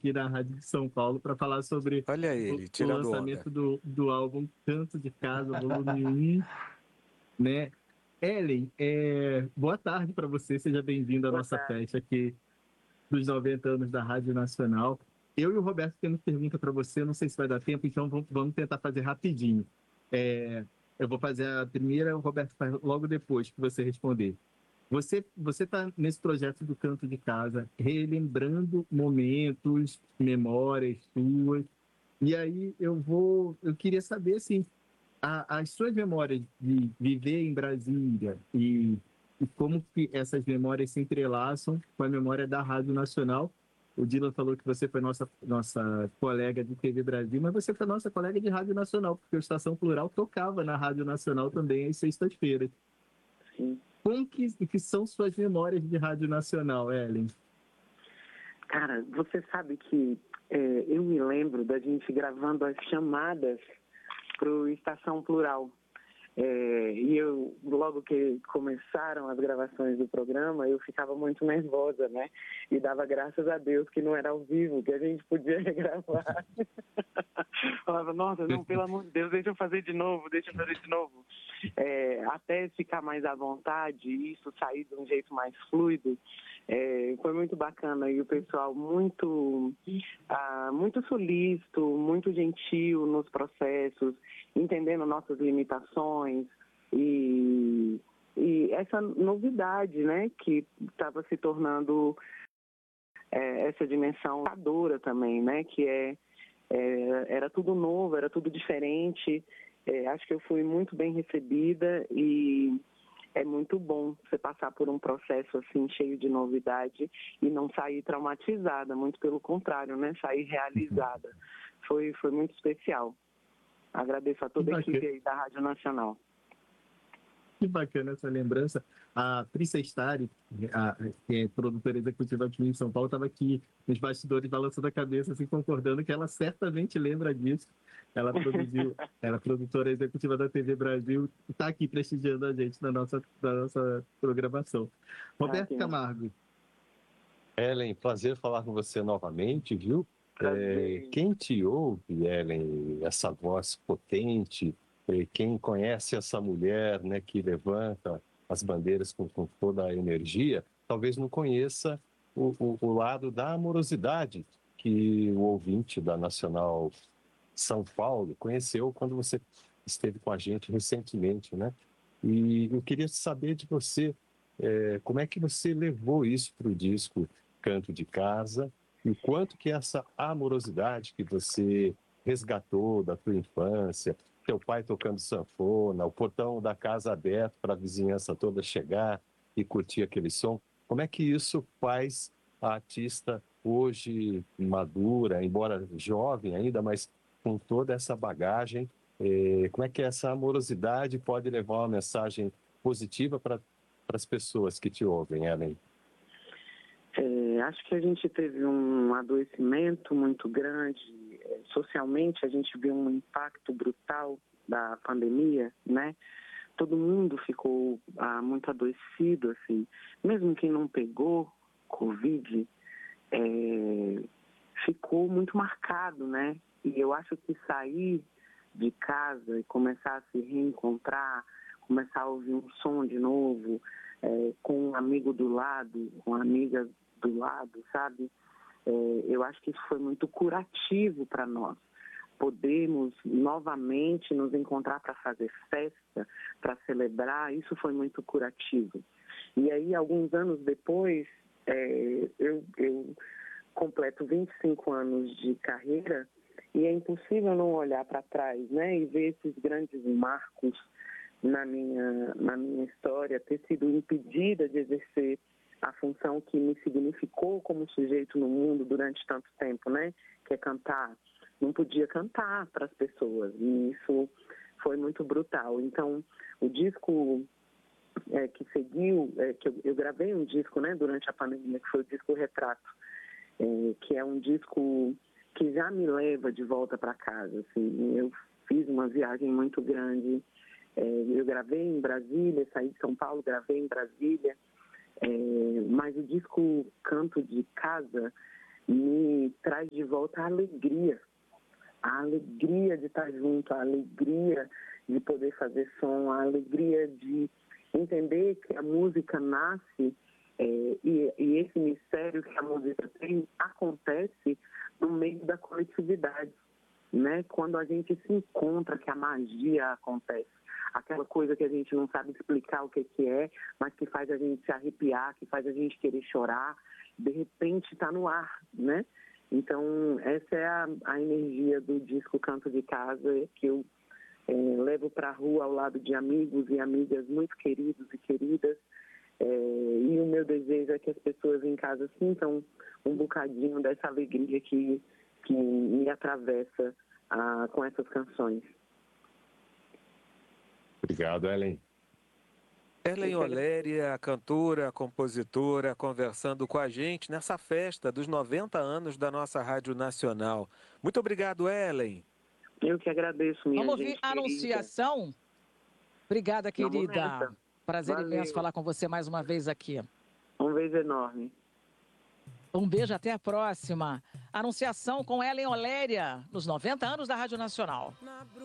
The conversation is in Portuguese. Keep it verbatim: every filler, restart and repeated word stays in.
aqui na Rádio de São Paulo para falar sobre Olha o, ele, o tirando lançamento onda. do, do álbum Canto de Casa, volume um, né? Ellen, é, boa tarde para você, seja bem-vindo à Boa nossa tarde. festa aqui dos noventa anos da Rádio Nacional. Eu e o Roberto temos pergunta para você, não sei se vai dar tempo, então vamos, vamos tentar fazer rapidinho. É, eu vou fazer a primeira, o Roberto faz logo depois que você responder. Você você está nesse projeto do Canto de Casa, relembrando momentos, memórias suas, e aí eu vou, eu queria saber assim, a, as suas memórias de viver em Brasília e, e como que essas memórias se entrelaçam com a memória da Rádio Nacional. O Dylan falou que você foi nossa, nossa colega de T V Brasil, mas você foi nossa colega de Rádio Nacional, porque o Estação Plural tocava na Rádio Nacional também às sextas-feiras. Sim. Como que, que são suas memórias de Rádio Nacional, Ellen? Cara, você sabe que é, eu me lembro da gente gravando as chamadas para o Estação Plural. É, e eu, logo que começaram as gravações do programa, eu ficava muito nervosa, né? E dava graças a Deus que não era ao vivo, que a gente podia gravar. Falava, nossa, não, pelo amor de Deus, deixa eu fazer de novo, deixa eu fazer de novo. É, até ficar mais à vontade e isso sair de um jeito mais fluido, é, foi muito bacana. E o pessoal muito, ah, muito solícito, muito gentil nos processos, entendendo nossas limitações e, e essa novidade, né, que estava se tornando é, essa dimensão dura também, né, que é, é, era tudo novo, era tudo diferente. É, acho que eu fui muito bem recebida e é muito bom você passar por um processo assim cheio de novidade e não sair traumatizada, muito pelo contrário, né, sair realizada. Foi, foi muito especial. Agradeço a toda a equipe aí da Rádio Nacional. Que bacana essa lembrança. A Prissa Stari, a, que é produtora executiva aqui em São Paulo, estava aqui nos bastidores balançando a cabeça, assim, concordando que ela certamente lembra disso. Ela produziu, ela é produtora executiva da T V Brasil, está aqui prestigiando a gente na nossa, na nossa programação. Roberto Ah, Camargo. Ellen, prazer falar com você novamente, viu? É, quem te ouve, Ellen, essa voz potente, quem conhece essa mulher, né, que levanta as bandeiras com, com toda a energia, talvez não conheça o, o, o lado da amorosidade que o ouvinte da Nacional São Paulo conheceu quando você esteve com a gente recentemente, né? E eu queria saber de você, é, como é que você levou isso para o disco Canto de Casa e o quanto que essa amorosidade que você resgatou da tua infância, teu pai tocando sanfona, o portão da casa aberto para a vizinhança toda chegar e curtir aquele som, como é que isso faz a artista hoje madura, embora jovem ainda, mas com toda essa bagagem, eh, como é que essa amorosidade pode levar uma mensagem positiva para as pessoas que te ouvem, Ellen? É, acho que a gente teve um adoecimento muito grande. Socialmente, a gente viu um impacto brutal da pandemia, né? Todo mundo ficou ah, muito adoecido, assim. Mesmo quem não pegou Covid, é, ficou muito marcado, né? E eu acho que sair de casa e começar a se reencontrar, começar a ouvir um som de novo, é, com um amigo do lado, com uma amiga do lado, sabe? É, eu acho que isso foi muito curativo para nós. Podemos novamente nos encontrar para fazer festa, para celebrar, isso foi muito curativo. E aí, alguns anos depois, é, eu, eu completo vinte e cinco anos de carreira e é impossível não olhar para trás, né, e ver esses grandes marcos na minha, na minha história, ter sido impedida de exercer a função que me significou como sujeito no mundo durante tanto tempo, né, que é cantar. Não podia cantar para as pessoas e isso foi muito brutal. Então, o disco é, que seguiu, é, que eu, eu gravei um disco, né, durante a pandemia, que foi o disco Retrato, é, que é um disco que já me leva de volta para casa. Assim, eu fiz uma viagem muito grande, é, eu gravei em Brasília, saí de São Paulo, gravei em Brasília, é, mas o disco Canto de Casa me traz de volta a alegria. A alegria de estar junto, a alegria de poder fazer som, a alegria de entender que a música nasce é, e, e esse mistério que a música tem acontece no meio da coletividade, né? Quando a gente se encontra, que a magia acontece. Aquela coisa que a gente não sabe explicar o que, que é, mas que faz a gente se arrepiar, que faz a gente querer chorar, de repente está no ar, né? Então, essa é a, a energia do disco Canto de Casa, que eu é, levo para a rua ao lado de amigos e amigas muito queridos e queridas. É, e o meu desejo é que as pessoas em casa sintam um bocadinho dessa alegria que, que me atravessa ah, com essas canções. Obrigado, Ellen. Ellen Oléria, cantora, compositora, conversando com a gente nessa festa dos noventa anos da nossa Rádio Nacional. Muito obrigado, Ellen. Eu que agradeço, minha Vamos gente ouvir a Anunciação? Obrigada, querida. Prazer Valeu. imenso falar com você mais uma vez aqui. Um beijo enorme. Um beijo, até a próxima. Anunciação com Ellen Oléria, nos noventa anos da Rádio Nacional.